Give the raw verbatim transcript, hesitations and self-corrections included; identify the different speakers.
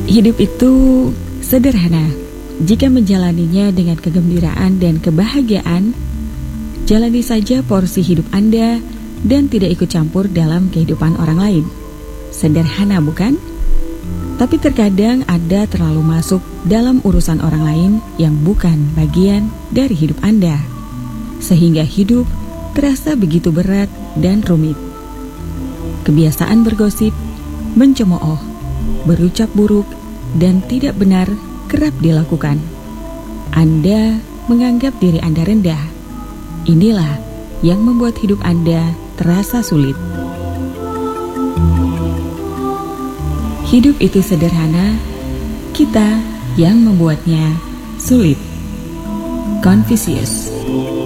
Speaker 1: Hidup itu sederhana. Jika menjalaninya dengan kegembiraan dan kebahagiaan, jalani saja porsi hidup Anda dan tidak ikut campur dalam kehidupan orang lain. Sederhana bukan? Tapi terkadang Anda terlalu masuk dalam urusan orang lain yang bukan bagian dari hidup Anda, sehingga hidup terasa begitu berat dan rumit. Kebiasaan bergosip, mencemooh, berucap buruk, dan tidak benar kerap dilakukan. Anda menganggap diri Anda rendah. Inilah yang membuat hidup Anda terasa sulit. Hidup itu sederhana, kita yang membuatnya sulit. Confucius.